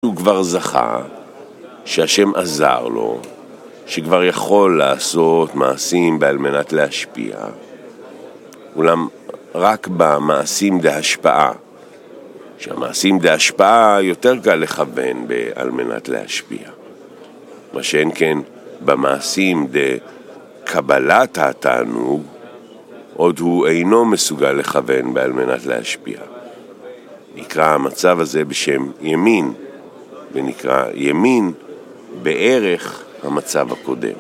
הוא כבר זכה, שהשם עזר לו, שכבר יכול לעשות מעשים על מנת להשפיע, אולם רק במעשים דהשפעה, שהמעשים דהשפעה יותר קל לכוון על מנת להשפיע. מה שאין כן במעשים דקבלת התענוג, עוד הוא אינו מסוגל לכוון על מנת להשפיע. נקרא המצב הזה בשם ימין, ונקרא ימין בערך המצב הקודם.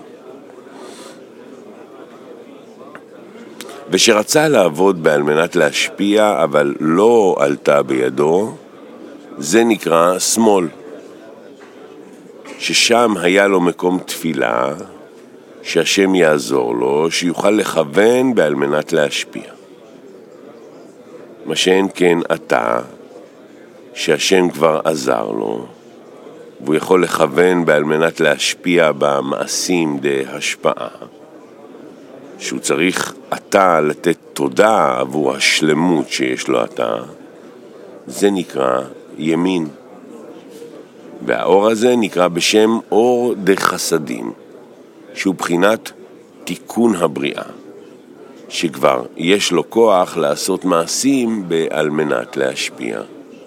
ושרצה לעבוד על מנת להשפיע, אבל לא עלתה בידו, זה נקרא שמאל. ששם היה לו מקום תפילה, שהשם יעזור לו, שיוכל לכוון על מנת להשפיע. מה שאין כן עתה, שהשם כבר עזר לו, והוא יכול לכוון על מנת להשפיע במעשים דהשפעה, שהוא צריך עתה לתת תודה עבור השלמות שיש לו עתה, זה נקרא ימין. והאור הזה נקרא בשם אור דחסדים, שהוא בחינת תיקון הבריאה, שכבר יש לו כוח לעשות מעשים על מנת להשפיע.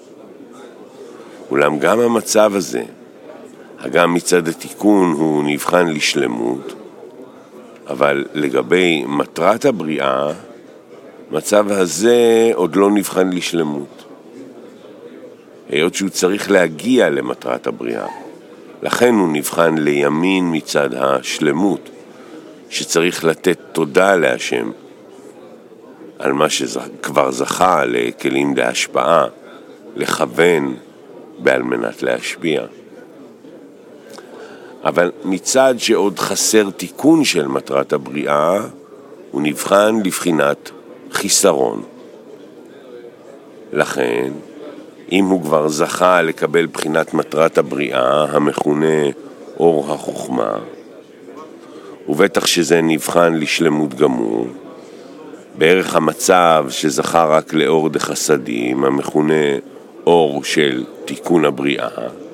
אולם גם המצב הזה, גם מצד התיקון הוא נבחן לשלמות, אבל לגבי מטרת הבריאה, מצב הזה עוד לא נבחן לשלמות. היות שהוא צריך להגיע למטרת הבריאה, לכן הוא נבחן לימין מצד השלמות, שצריך לתת תודה להשם על מה שכבר זכה לכלים להשפעה, לכוון על מנת להשפיע. אבל מצד שעוד חסר תיקון של מטרת הבריאה, הוא נבחן לבחינת חיסרון. לכן, אם הוא כבר זכה לקבל בחינת מטרת הבריאה, המכונה אור החוכמה, ובטח שזה נבחן לשלמות גמור, בערך המצב שזכה רק לאור דחסדים, המכונה אור של תיקון הבריאה,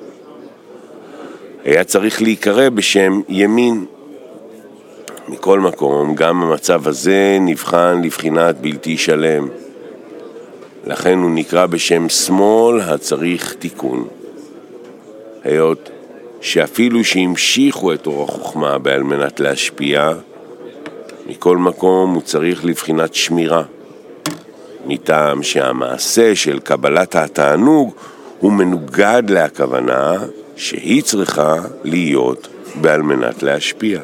היה צריך להיקרא בשם ימין. מכל מקום, גם המצב הזה נבחן לבחינת בלתי שלם. לכן הוא נקרא בשם שמאל הצריך תיקון. היות שאפילו שהמשיכו את אור החוכמה על מנת להשפיע, מכל מקום הוא צריך לבחינת שמירה. מטעם שהמעשה של קבלת התענוג הוא מנוגד להכוונה שהיא צריכה להיות על מנת להשפיע.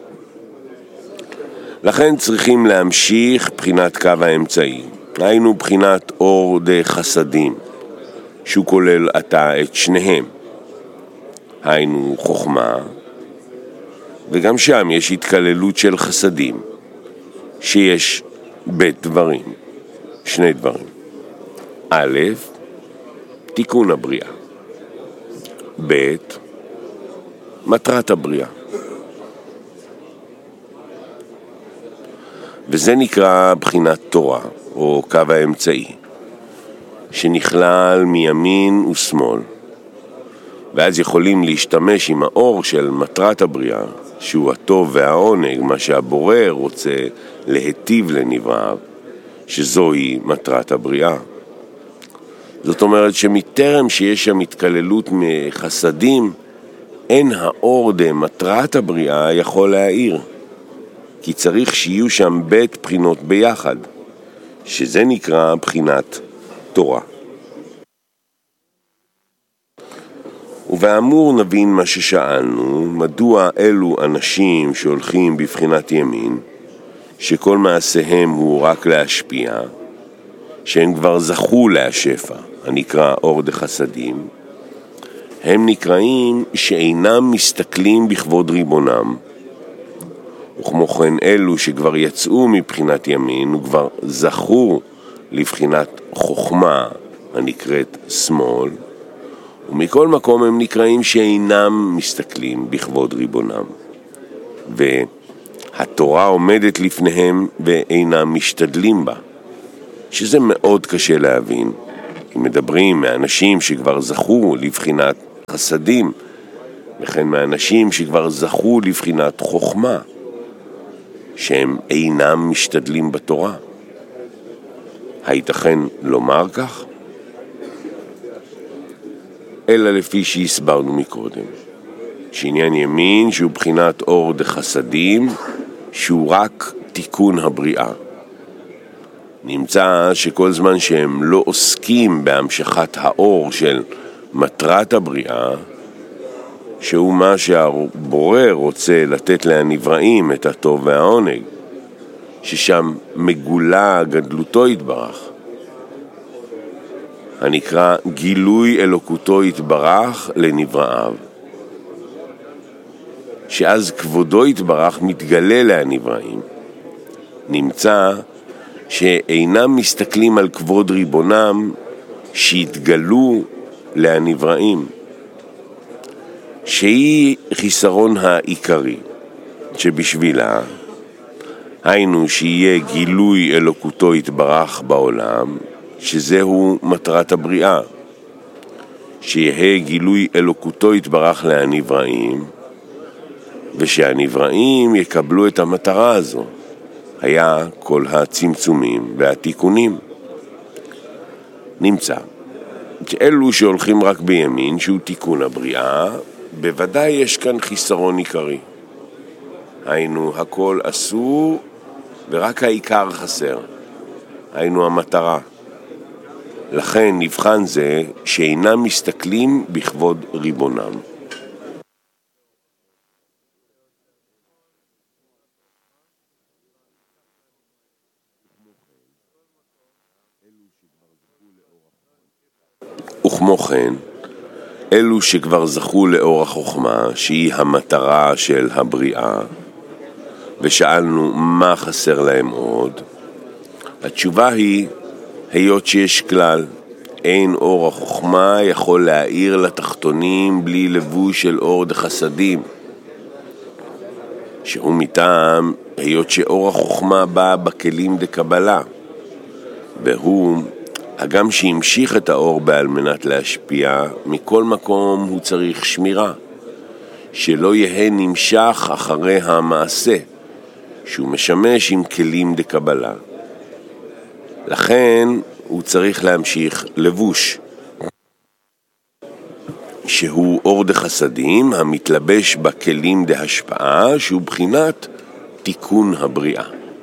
לכן צריכים להמשיך בחינת קו האמצעי, היינו בחינת אור דחסדים, שהוא כולל עתה את שניהם, היינו חוכמה, וגם שם יש התקללות של חסדים, שיש בית דברים, שני דברים. א', תיקון הבריאה. ב', מטרת הבריאה. וזה נקרא בחינת תורה, או קו האמצעי, שנכלל מימין ושמאל. ואז יכולים להשתמש עם האור של מטרת הבריאה, שהוא הטוב והעונג, מה שהבורא רוצה להיטיב לנבראיו, שזוהי מטרת הבריאה. זאת אומרת שמטרם שיש שם התקללות מחסדים, אין האור דמטרת הבריאה יכול להאיר. כי צריך שיהיו שם בית בחינות ביחד, שזה נקרא בחינת תורה. ובאמור נבין מה ששאלנו, מדוע אלו אנשים שהולכים בבחינת ימין, שכל מעשיהם הוא רק להשפיע, שהם כבר זכו להשפע, הנקרא אור דחסדים, הם נקראים שאינם מסתכלים בכבוד ריבונם, וכמו כן אלו שכבר יצאו מבחינת ימין וכבר זכו לבחינת חוכמה הנקראת שמאל, ומכל מקום הם נקראים שאינם מסתכלים בכבוד ריבונם, והתורה עומדת לפניהם ואינם משתדלים בה, שזה מאוד קשה להבין. אם מדברים מאנשים שכבר זכו לבחינת חסדים, וכן מאנשים שכבר זכו לבחינת חוכמה, שהם אינם משתדלים בתורה. הייתכן לומר כך? אלא לפי שהסברנו מקודם, שעניין ימין שהוא בחינת אור דחסדים, שהוא רק תיקון הבריאה. נמצא שכל זמן שהם לא עוסקים בהמשכת האור של מטרת הבריאה, שהוא מה שהבורא רוצה לתת לנבראים את הטוב והעונג, ששם מגולה גדלותו יתברך, הנקרא גילוי אלוקותו יתברך לנבראיו, שאז כבודו יתברך מתגלה לנבראים. נמצא שאינם מסתכלים על כבוד ריבונם שהתגלו לנבראים, שהיא חיסרון העיקרי שבשבילה, היינו שיהיה גילוי אלוקותו יתברך בעולם, שזהו מטרת הבריאה, שיהיה גילוי אלוקותו יתברך לנבראים, ושהנבראים יקבלו את המטרה הזו, היה כל הצמצומים והתיקונים. נמצא שאלו שהולכים רק בימין, שהוא תיקון הבריאה, בוודאי יש כאן חיסרון עיקרי. היינו הכל אסור ורק העיקר חסר, היינו המטרה. לכן נבחן זה שאינם מסתכלים בכבוד ריבונם. וכמו כן, אלו שכבר זכו לאור החוכמה, שהיא המטרה של הבריאה, ושאלנו מה חסר להם עוד, התשובה היא, היות שיש כלל, אין אור החוכמה יכול להאיר לתחתונים בלי לבוש של אור דחסדים, שהוא מטעם היות שאור החוכמה בא בכלים דקבלה, והוא הגם שהמשיך את האור בעל מנת להשפיע, מכל מקום הוא צריך שמירה, שלא יהיה נמשך אחרי המעשה, שהוא משמש עם כלים דקבלה. לכן הוא צריך להמשיך לבוש, שהוא אור דחסדים המתלבש בכלים דהשפעה, שהוא בחינת תיקון הבריאה.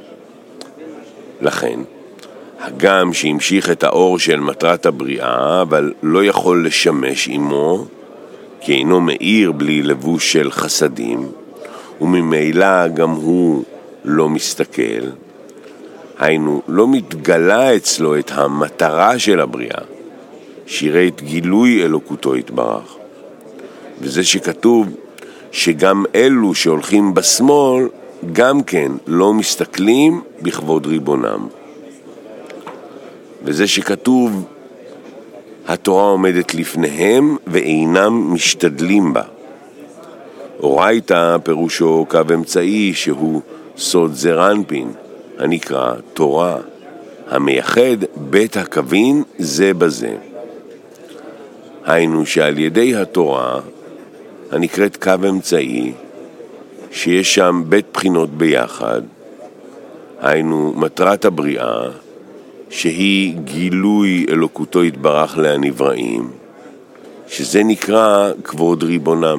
לכן, הגם שהמשיך את האור של מטרת הבריאה, אבל לא יכול לשמש עמו, כי אינו מאיר בלי לבוש של חסדים, וממילא גם הוא לא מסתכל, היינו לא מתגלה אצלו את המטרה של הבריאה, שיראה את גילוי אלוקותו יתברך. וזה שכתוב שגם אלו שהולכים בשמאל, גם כן לא מסתכלים בכבוד ריבונם. וזה שכתוב, התורה עומדת לפניהם ואינם משתדלים בה. אורייתא פירושו קו אמצעי שהוא סוד זרנפין, הנקרא תורה, המייחד בית הקווין זה בזה. היינו שעל ידי התורה, הנקראת קו אמצעי, שיש שם בית בחינות ביחד, היינו מטרת הבריאה, שהיא גילוי אלוקותו יתברך לנבראים, שזה נקרא כבוד ריבונם.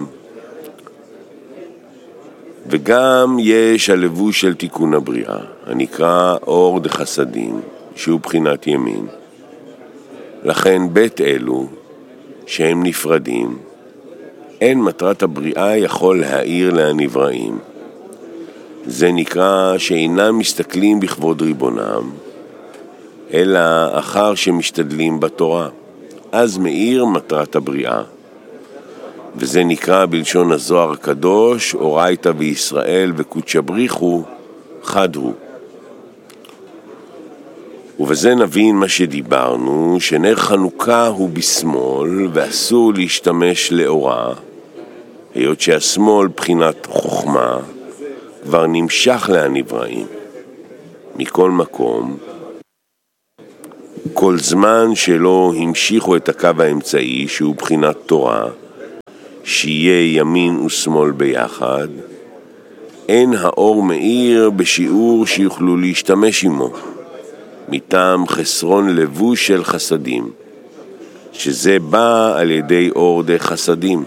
וגם יש הלבוש של תיקון הבריאה, הנקרא אור דחסדים, שהוא בחינת ימין. לכן בית אלו, שהם נפרדים, אין מטרת הבריאה יכול להאיר לנבראים. זה נקרא שאינם מסתכלים בכבוד ריבונם, אלא אחר שמשתדלים בתורה, אז מאיר מטרת הבריאה. וזה נקרא בלשון הזוהר הקדוש, אורייתא וישראל וקודשא בריחו חד הוא. ובזה נבין מה שדיברנו, שנר חנוכה הוא בשמאל ואסור להשתמש לאורה, היות שהשמאל בחינת חוכמה כבר נמשך לנבראים. מכל מקום, כל זמן שלא המשיכו את הקו האמצעי שהוא בחינת תורה, שיהיה ימין ושמאל ביחד, אין האור מאיר בשיעור שיוכלו להשתמש עמו, מטעם חסרון לבוש של חסדים, שזה בא על ידי אור דה חסדים.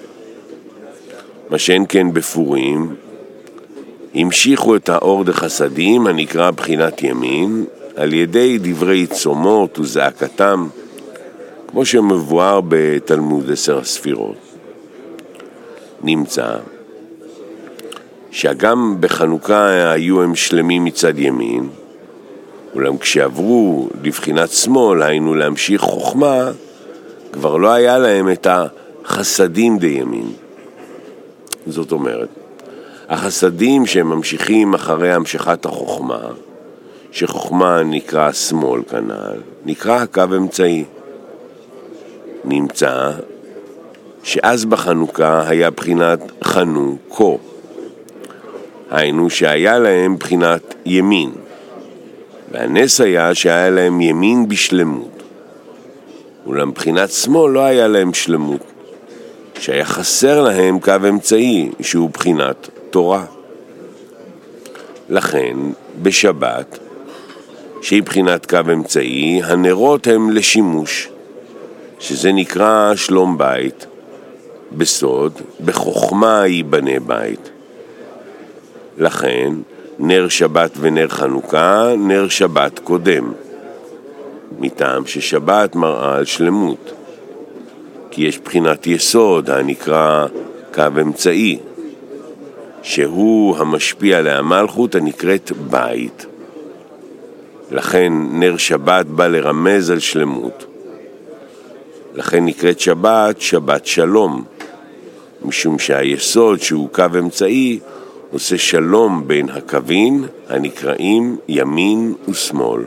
מה שאין כן בפורים, המשיכו את האור דה חסדים הנקרא בחינת ימין, על ידי דברי צומות וזעקתם, כמו שמבואר בתלמוד 10 הספירות. נמצא שגם בחנוכה היו הם שלמים מצד ימין, אולם כשעברו לבחינת שמאל, היינו להמשיך חוכמה, כבר לא היה להם את החסדים דימין. זאת אומרת, החסדים שהם ממשיכים אחרי המשכת החוכמה, שחוכמה נקרא שמאל כנ"ל, נקרא הקו אמצעי. נמצא שאז בחנוכה היה בחינת חנוכו, היינו שהיה להם בחינת ימין, והנס היה שהיה להם ימין בשלמות, אולם בחינת שמאל לא היה להם שלמות, שהיה חסר להם קו אמצעי שהוא בחינת תורה. לכן בשבת, שהיא בחינת קו אמצעי, הנרות הם לשימוש, שזה נקרא שלום בית, בסוד, בחוכמה ייבנה בית. לכן נר שבת ונר חנוכה, נר שבת קודם, מטעם ששבת מראה על שלמות, כי יש בחינת יסוד הנקרא קו אמצעי, שהוא המשפיע להמלכות הנקראת בית. לכן נר שבת בא לרמז על שלמות, לכן נקראת שבת שבת שלום, משום שהיסוד שהוא קו אמצעי עושה שלום בין הקווים הנקראים ימין ושמאל.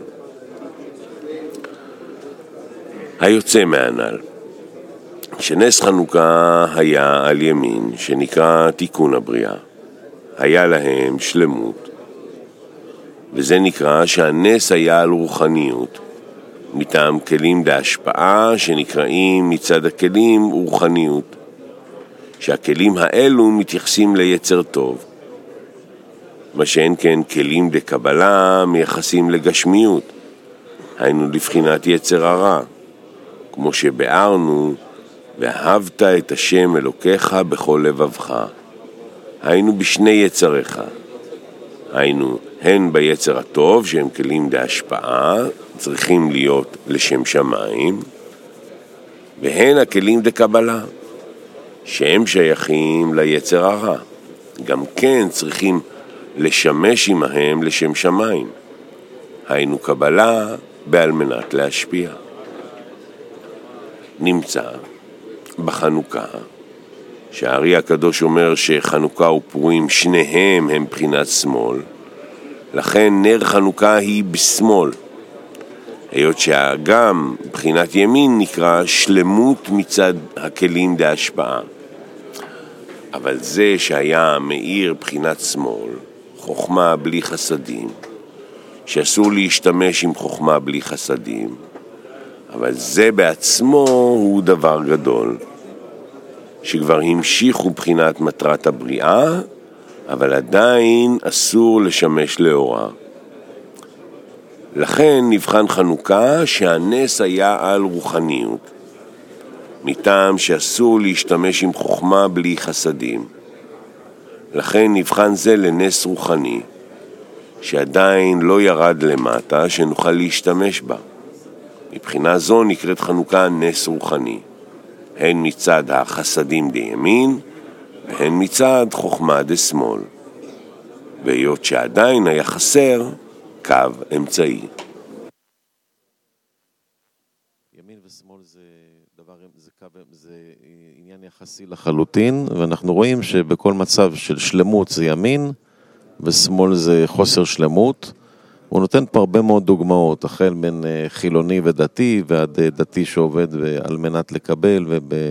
היוצא מהנ"ל, שנס חנוכה היה על ימין, שנקרא תיקון הבריאה, היה להם שלמות, וזה נקרא שהנס היה על רוחניות, מטעם כלים בהשפעה שנקראים מצד הכלים רוחניות, שהכלים האלו מתייחסים ליצר טוב, מה שאין כן כלים דקבלה מייחסים לגשמיות, היינו לבחינת יצר הרע, כמו שבארנו, ואהבת את השם אלוקיך בכל לבבך, היינו בשני יצריך, היינו הן ביצר הטוב שהם כלים בהשפעה, צריכים להיות לשם שמיים, והן הכלים דקבלה, שהם שייכים ליצר הרע, גם כן צריכים לשמש עמהם לשם שמיים, היינו קבלה בעל מנת להשפיע. נמצא בחנוכה שהארי הקדוש אומר שחנוכה ופורים שניהם הם בחינת שמאל, לכן נר חנוכה היא בשמאל, היות שגם בחינת ימין נקרא שלמות מצד הכלים בהשפעה. אבל זה שהיה מאיר בחינת שמאל, חוכמה בלי חסדים, שאסור להשתמש עם חוכמה בלי חסדים, אבל זה בעצמו הוא דבר גדול, שכבר המשיכו בחינת מטרת הבריאה, אבל עדיין אסור לשמש לאורה. לכן נבחן חנוכה שהנס היה על רוחניות, מטעם שאסור להשתמש עם חוכמה בלי חסדים. לכן נבחן זה לנס רוחני, שעדיין לא ירד למטה שנוכל להשתמש בה. מבחינה זו נקראת חנוכה נס רוחני, הן מצד החסדים דימין, והן מצד חוכמה דשמאל, והיות שעדיין היה חסר קו אמצעי. ימין ושמאל זה עניין יחסי לחלוטין, ואנחנו רואים שבכל מצב של שלמות זה ימין, ושמאל זה חוסר שלמות. הוא נותן פה הרבה מאוד דוגמאות, החל בין חילוני ודתי, ועד דתי שעובד על מנת לקבל,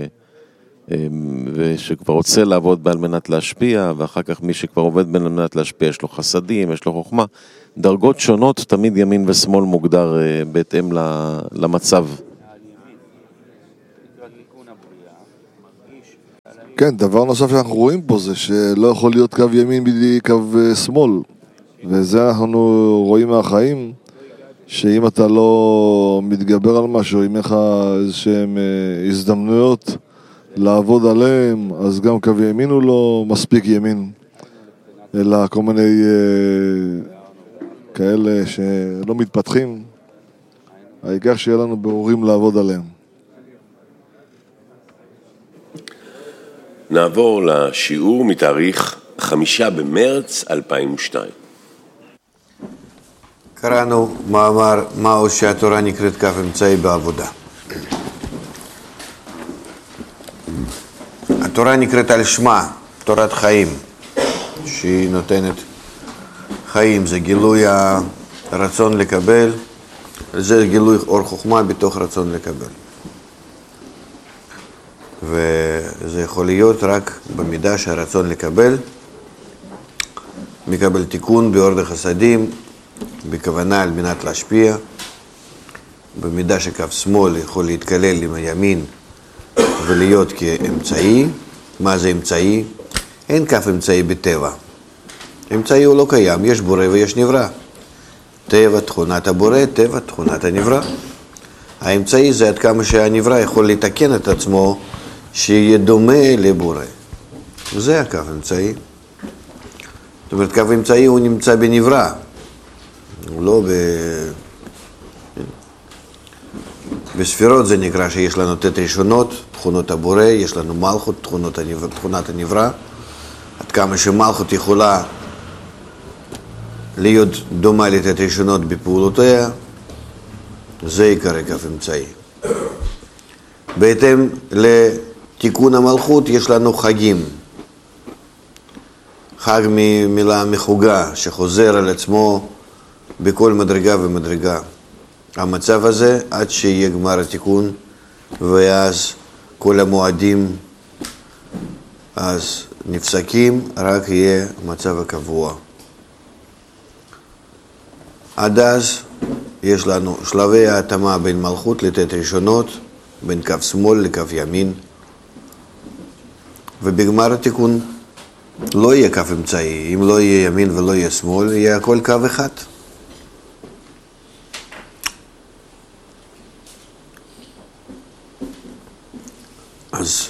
ושכבר רוצה לעבוד על מנת להשפיע, ואחר כך מי שכבר עובד על מנת להשפיע, יש לו חסדים, יש לו חוכמה. דרגות שונות, תמיד ימין ושמאל מוגדר בהתאם למצב. כן, דבר נוסף שאנחנו רואים פה זה שלא יכול להיות קו ימין בלי קו שמאל, וזה אנחנו רואים מהחיים, שאם אתה לא מתגבר על משהו, אם לך איזשהם הזדמנויות לעבוד עליהם, אז גם קו ימין הוא לא מספיק ימין, אלא כל מיני כאלה שלא מתפתחים. העיקר שיהיה לנו בהורים לעבוד עליהם. נעבור לשיעור מתאריך 5 במרץ 2002. קראנו מאמר מהו שהתורה נקראת קו אמצעי בעבודה. התורה נקראת על שמה, תורת חיים, שהיא נותנת חיים, זה גילוי הרצון לקבל, זה גילוי אור חוכמה בתוך רצון לקבל. וזה יכול להיות רק במידה שהרצון לקבל מקבל תיקון באור חסדים, בכוונה על מנת להשפיע, במידה שקו שמאל יכול להתקלל עם הימין ולהיות כאמצעי. מה זה אמצעי? אין קו אמצעי בטבע. אמצעי הוא לא קיים, יש בורא ויש נברא. טבע תכונת הבורא, טבע תכונת הנברא. האמצעי זה עד כמה שהנברא יכול לתקן את עצמו שיהיה דומה לבורא. זה הקו אמצעי. זאת אומרת, קו אמצעי הוא נמצא בנברא. הוא לא בספירות זה נקרא שיש לנו תת ראשונות, תכונות הבורא, יש לנו מלכות, תכונת הנברא. עד כמה שמלכות יכולה להיות דומה לתת ראשונות בפעולותיה, זה יקרא קו אמצעי. בהתאם לתיקון המלכות יש לנו חגים. חג ממילה מחוגה שחוזר על עצמו בכל מדרגה ומדרגה. המצב הזה עד שיהיה גמר התיקון, ואז כל המועדים אז נפסקים, רק יהיה מצב הקבוע. עד אז יש לנו שלבי ההתאמה בין מלכות לתת ראשונות, בין קו שמאל לקו ימין, ובגמר התיקון לא יהיה קו אמצעי. אם לא יהיה ימין ולא יהיה שמאל, יהיה הכל קו אחד. אז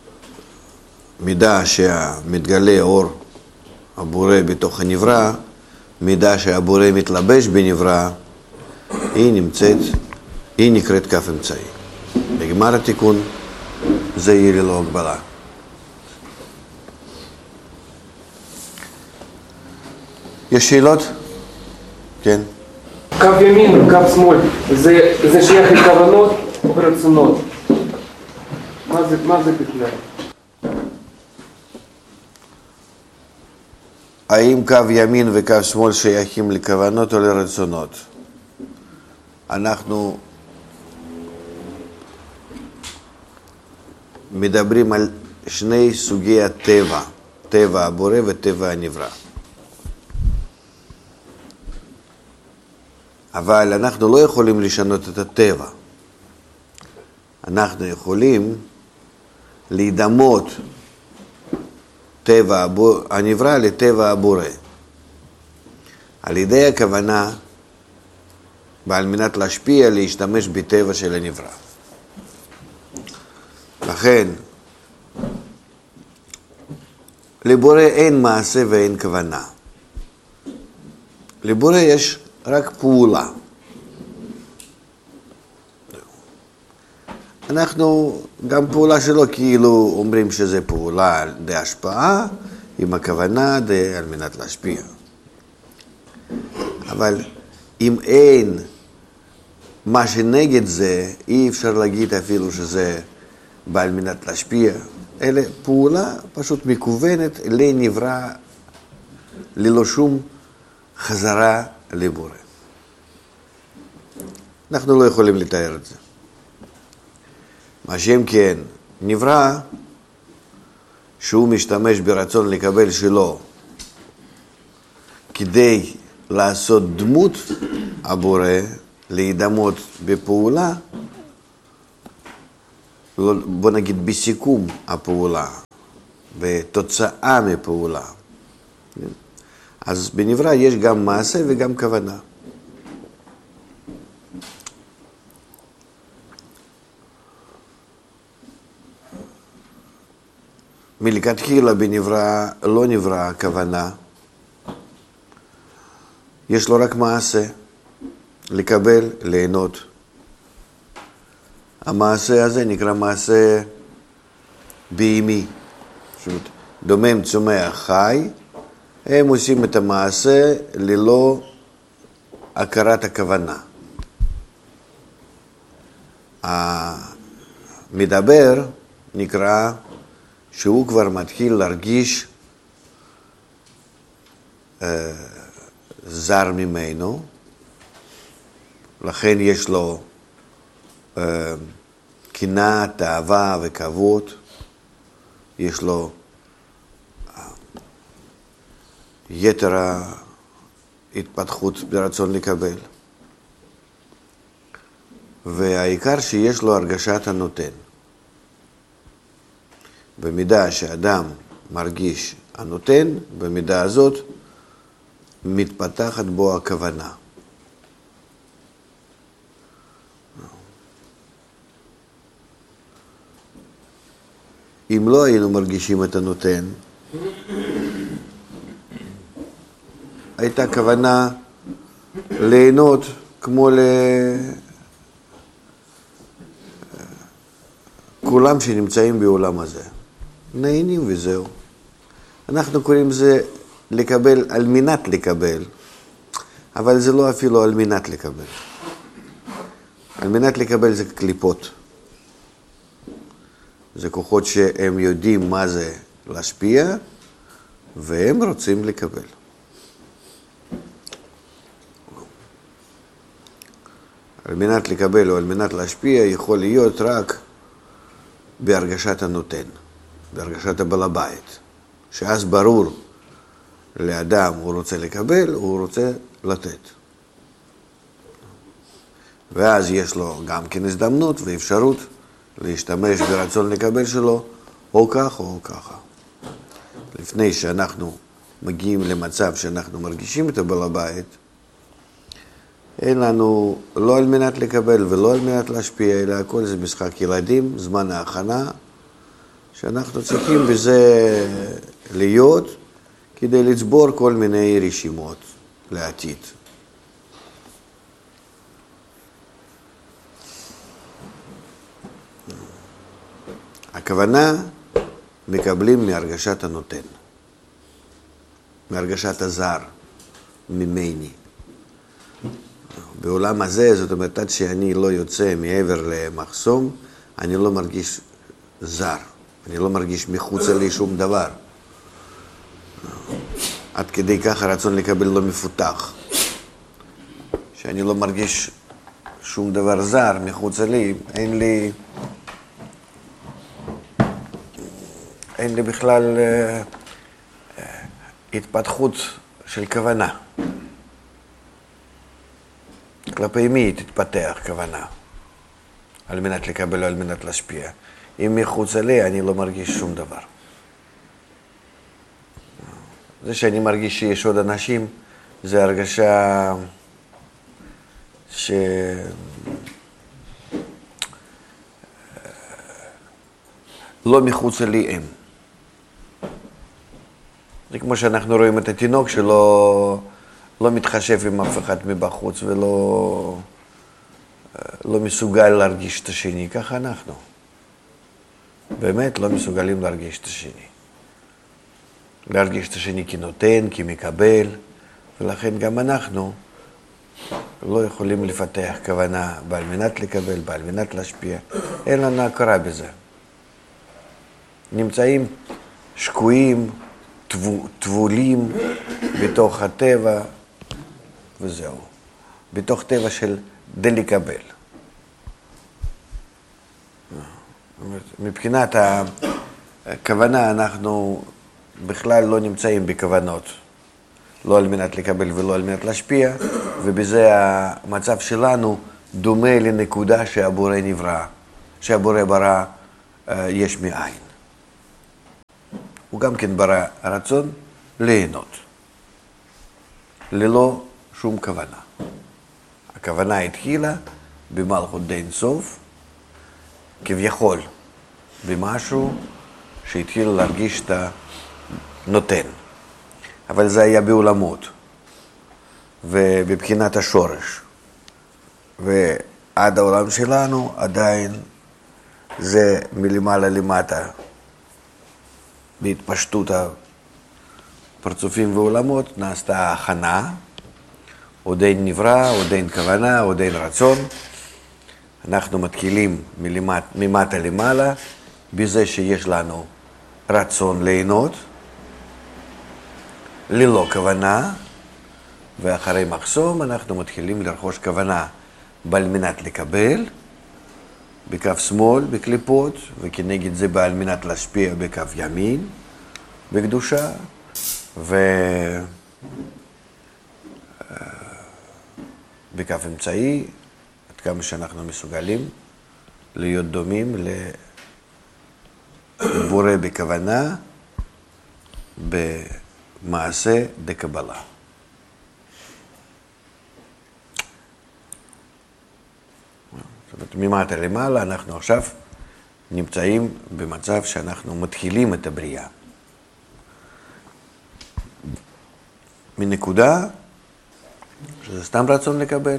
מידה שמתגלה אור הבורא בתוך הנברא, מידה שהבורא מתלבש בנברא, היא נקראת קו אמצעי. בגמר התיקון זה יהיה ללא הגבלה. יש שאלות? כן. קו ימין וקו שמאל, זה שייך לכוונות או ברצונות? מה זה בכלל? האם קו ימין וקו שמאל שייכים לכוונות או לרצונות? אנחנו מדברים על שני סוגי הטבע, טבע הבורא וטבע הנברא. אבל אנחנו לא יכולים לשנות את הטבע. אנחנו יכולים להידמות טבע הנברא לטבע הבורא. על ידי הכוונה, ועל מנת להשפיע, להשתמש בטבע של הנברא. לכן, לבורא אין מעשה ואין כוונה. לבורא יש רק פעולה. אנחנו, גם פעולה שלו כאילו אומרים שזה פעולה די השפעה, עם הכוונה די על מנת להשפיע. אבל אם אין מה שנגד זה, אי אפשר להגיד אפילו שזה בא על מנת להשפיע. אלא פעולה פשוט מכוונת לנברא, ללא שום חזרה לבורא. אנחנו לא יכולים לתאר את זה. מה שם כן, נברא שהוא משתמש ברצון לקבל שלו כדי לעשות דמות הבורא, להידמות בפעולה, בוא נגיד בסיכום הפעולה, בתוצאה מפעולה. אז בנברא יש גם מעשה וגם כוונה. מלכתחילה בנברא לא נברא כוונה, יש לו רק מעשה, לקבל, ליהנות. המעשה הזה נקרא מעשה בהמי, דומם, צומח, חי, הם עושים את המעשה ללא הכרת הכוונה. המדבר נקרא שהוא כבר מתחיל להרגיש זר ממנו, לכן יש לו קנאה, תאווה וכבוד, יש לו יתר התפתחות ברצון לקבל. והעיקר שיש לו הרגשת הנותן. במידה שאדם מרגיש הנותן, במידה הזאת מתפתחת בו הכוונה. אם לא היינו מרגישים את הנותן, הייתה כוונה ליהנות כמו לכולם שנמצאים בעולם הזה. נהנים וזהו. אנחנו קוראים זה לקבל על מנת לקבל, אבל זה לא אפילו על מנת לקבל. על מנת לקבל זה קליפות. זה כוחות שהם יודעים מה זה להשפיע, והם רוצים לקבל. על מנת לקבל או על מנת להשפיע יכול להיות רק בהרגשת הנותן, בהרגשת הבעל הבית. שאז ברור לאדם הוא רוצה לקבל, הוא רוצה לתת. ואז יש לו גם כן הזדמנות ואפשרות להשתמש ברצון לקבל שלו, או כך או ככה. לפני שאנחנו מגיעים למצב שאנחנו מרגישים את הבעל הבית, אין לנו לא על מנת לקבל ולא על מנת להשפיע, אלא הכל זה משחק ילדים, זמן ההכנה, שאנחנו צריכים בזה להיות כדי לצבור כל מיני רשימות לעתיד. הכוונה מקבלים מהרגשת הנותן, מהרגשת הזר, ממני. בעולם הזה, זאת אומרת, עד שאני לא יוצא מעבר למחסום, אני לא מרגיש זר, אני לא מרגיש מחוצה לי שום דבר. עד כדי כך הרצון לקבל לא מפותח. שאני לא מרגיש שום דבר זר מחוצה לי, אין לי בכלל התפתחות של כוונה. כלפי מי תתפתח כוונה? על מנת לקבל או על מנת להשפיע. אם מחוץ לי אני לא מרגיש שום דבר. זה שאני מרגיש שיש עוד אנשים, זה הרגשה לא מחוץ לי הם. זה כמו שאנחנו רואים את התינוק שלא מתחשב עם אף אחד מבחוץ ולא מסוגל להרגיש את השני. ככה אנחנו. באמת לא מסוגלים להרגיש את השני. להרגיש את השני כנותן, כמקבל, ולכן גם אנחנו לא יכולים לפתח כוונה בעל מנת לקבל, בעל מנת להשפיע. אין לנו הכרה בזה. נמצאים שקועים, טבולים בתוך הטבע, וזהו. בתוך טבע של לקבל. מבחינת הכוונה אנחנו בכלל לא נמצאים בכוונות. לא על מנת לקבל ולא על מנת להשפיע, ובזה המצב שלנו דומה לנקודה שהבורא נברא, שהבורא ברא יש מאין. הוא גם כן ברא רצון ליהנות, ללא שום כוונה. הכוונה התחילה במלכות דין סוף, כביכול במשהו שהתחיל להרגיש את הנותן. אבל זה היה בעולמות, ובבחינת השורש. ועד העולם שלנו עדיין זה מלמעלה למטה, בהתפשטות הפרצופים ועולמות נעשתה הכנה, עוד אין נברא, עוד אין כוונה, עוד אין רצון. אנחנו מתחילים ממטה למעלה, בזה שיש לנו רצון ליהנות, ללא כוונה, ואחרי מחסום אנחנו מתחילים לרכוש כוונה בעל מנת לקבל, בקו שמאל, בקליפות, וכנגד זה בעל מנת להשפיע בקו ימין, בקדושה, בקו אמצעי, עד כמה שאנחנו מסוגלים להיות דומים לבורא בכוונה, במעשה דקבלה. זאת אומרת, ממטה למעלה אנחנו עכשיו נמצאים במצב שאנחנו מתחילים את הבריאה. מנקודה, שזה סתם רצון לקבל,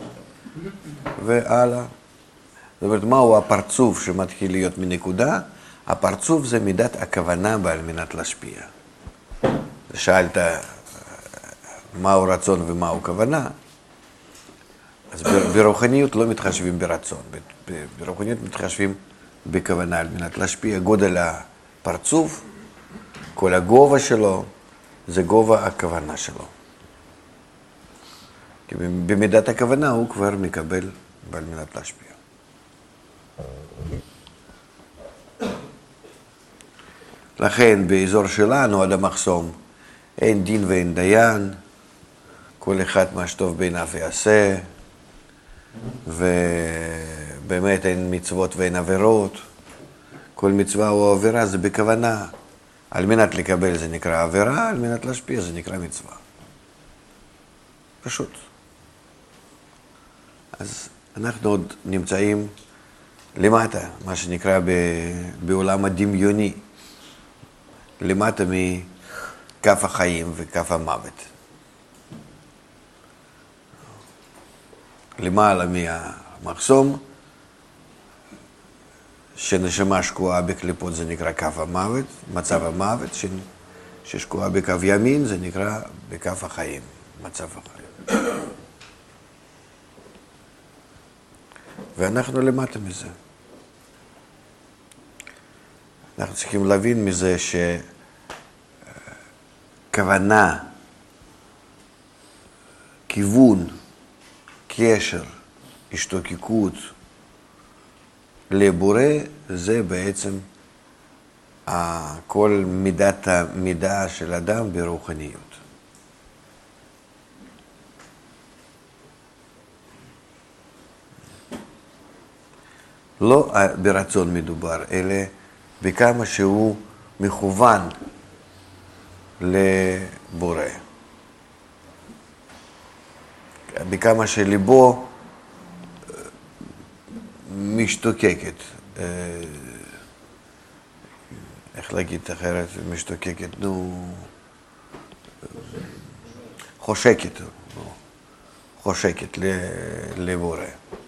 והלאה. זאת אומרת, מהו הפרצוף שמתחיל להיות מנקודה? הפרצוף זה מידת הכוונה בעל מנת להשפיע. שאלת מהו רצון ומהו כוונה, אז ברוחניות לא מתחשבים ברצון, ברוחניות מתחשבים בכוונה על מנת להשפיע. גודל הפרצוף, כל הגובה שלו, זה גובה הכוונה שלו. כי במידת הכוונה הוא כבר מקבל בעל מנת להשפיע. לכן באזור שלנו עד המחסום אין דין ואין דיין, כל אחד מה שטוב בעיניו יעשה, ובאמת אין מצוות ואין עבירות. כל מצווה או עבירה זה בכוונה. על מנת לקבל זה נקרא עבירה, על מנת להשפיע זה נקרא מצווה. פשוט. אז אנחנו עוד נמצאים למטה, מה שנקרא בעולם הדמיוני, למטה מכף החיים וכף המוות. למעלה מהמחסום, שנשמה שקועה בקליפות זה נקרא כף המוות, מצב המוות, ששקועה בקו ימין זה נקרא בכף החיים, מצב החיים. ואנחנו למטה מזה. אנחנו צריכים להבין מזה שכוונה, כיוון, קשר, השתוקקות לבורא, זה בעצם כל מידת המידה של אדם ברוחניות. לא ברצון מדובר, אלא בכמה שהוא מכוון לבורא. בכמה שליבו משתוקקת, איך להגיד אחרת, משתוקקת, חושקת לבורא.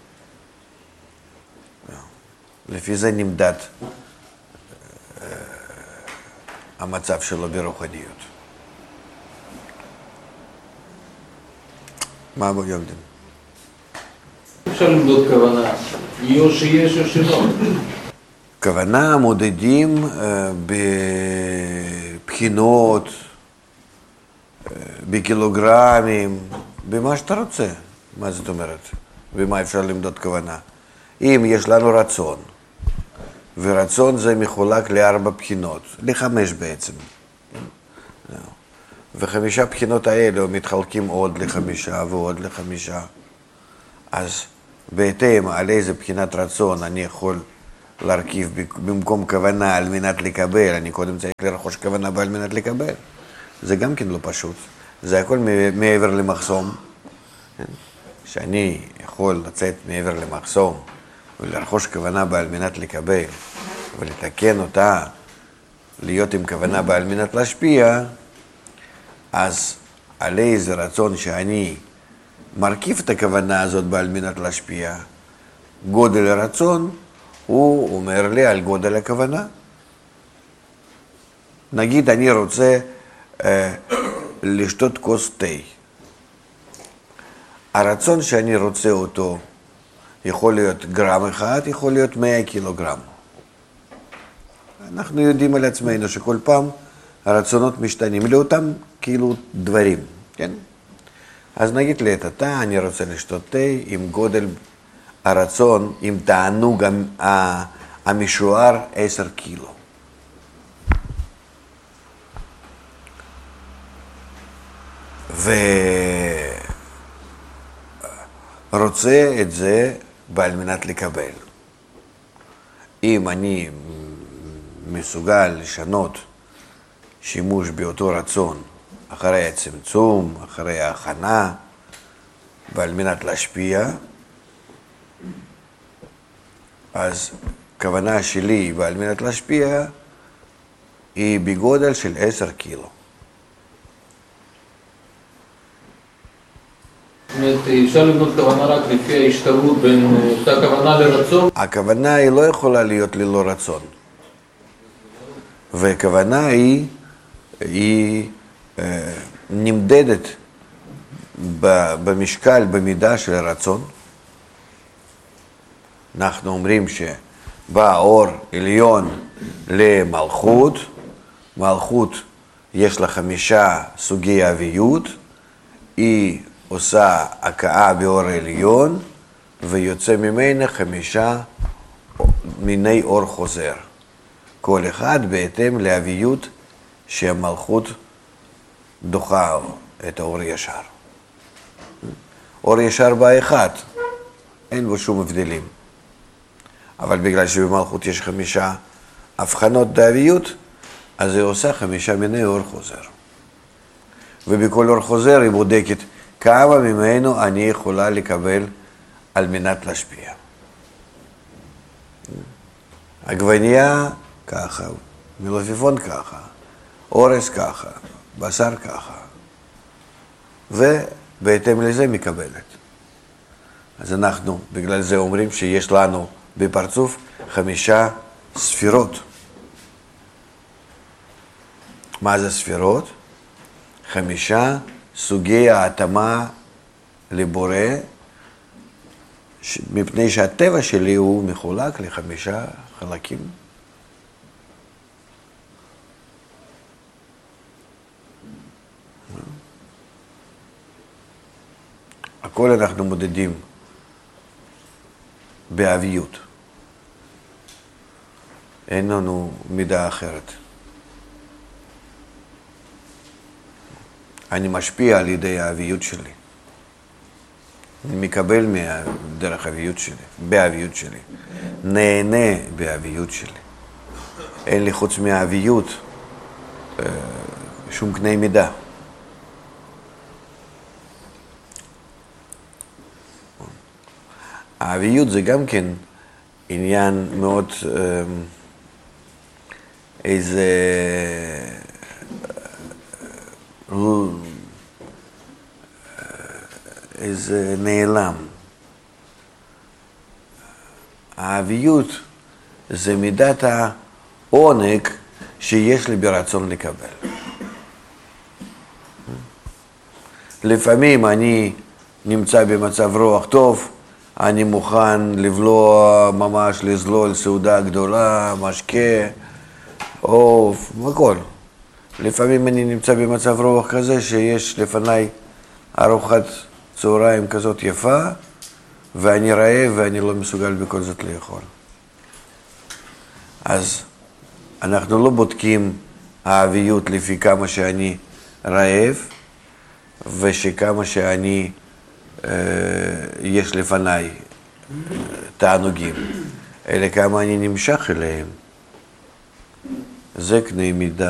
לפי זה נמדד המצב שלו ברוחניות. מה בו יודעים? אפשר למדוד כוונה, או שיש או שלא. כוונה מודדים בבחינות, בקילוגרמים, במה שאתה רוצה. מה זאת אומרת? במה אפשר למדוד כוונה? אם יש לנו רצון, ורצון זה מחולק ל4 בחינות, ל5 בעצם. ו5 בחינות האלה מתחלקים עוד ל5 ועוד ל5. אז בהתאם על איזה בחינת רצון אני יכול להרכיב במקום כוונה על מנת לקבל, אני קודם צריך לרכוש כוונה על מנת לקבל. זה גם כן לא פשוט. זה הכל מעבר למחסום. שאני יכול לצאת מעבר למחסום ולרכוש כוונה על מנת לקבל ולתקן אותה, להיות עם כוונה על מנת להשפיע, אז על איזה רצון שאני מרכיב את הכוונה הזאת על מנת להשפיע, גודל הרצון הוא אומר לי על גודל הכוונה. נגיד אני רוצה לשתות כוס תה. הרצון שאני רוצה אותו יכול להיות גרם אחד, יכול להיות 100 קילוגרם. אנחנו יודעים על עצמנו שכל פעם הרצונות משתנים לאותם כאילו דברים, כן? אז נגיד לעת עתה אני רוצה לשתות תה עם גודל הרצון, עם תענוג המשוער 10 קילו. ורוצה את זה על מנת לקבל. אם אני מסוגל לשנות שימוש באותו רצון אחרי הצמצום, אחרי ההכנה, ועל מנת להשפיע, אז כוונה שלי ועל מנת להשפיע היא בגודל של 10 קילו. זאת אומרת, אפשר לבנות כוונה רק לפי ההשתלבות בין אותה כוונה לרצון? הכוונה היא לא יכולה להיות ללא רצון. וכוונה היא נמדדת במשקל, במידה של הרצון. אנחנו אומרים שבא אור עליון למלכות, מלכות יש לה 5 סוגי אביות, היא עושה הכאה באור העליון ויוצא ממנה 5 מיני אור חוזר. כל אחד בהתאם לאביות שהמלכות דוחה את האור ישר. אור ישר בא אחד, אין בו שום הבדלים. אבל בגלל שבמלכות יש 5 הבחנות באביות, אז היא עושה 5 מיני אור חוזר. ובכל אור חוזר היא בודקת כמה ממנו אני יכולה לקבל על מנת להשפיע. עגבנייה ככה, מלפפון ככה, אורז ככה, בשר ככה, ובהתאם לזה מקבלת. אז אנחנו בגלל זה אומרים שיש לנו בפרצוף 5 ספירות. מה זה ספירות? 5 סוגי ההתאמה לבורא, מפני שהטבע שלי הוא מחולק ל5 חלקים. הכל אנחנו מודדים באביות. אין לנו מידה אחרת. אני משפיע על ידי האביות שלי. אני מקבל דרך האביות שלי, באביות שלי. נהנה באביות שלי. אין לי חוץ מהאביות שום קנה מידה. האביות זה גם כן עניין מאוד איזה נעלם. האביות זה מידת העונג שיש לי ברצון לקבל. לפעמים אני נמצא במצב רוח טוב, אני מוכן לבלוע ממש, לזלול סעודה גדולה, משקה, עוף, הכל. לפעמים אני נמצא במצב רוח כזה שיש לפניי ארוחת צהריים כזאת יפה, ואני רעב ואני לא מסוגל בכל זאת לאכול. אז אנחנו לא בודקים האביות לפי כמה שאני רעב, ושכמה שאני יש לפניי תענוגים, אלא כמה אני נמשך אליהם. זה קנה מידה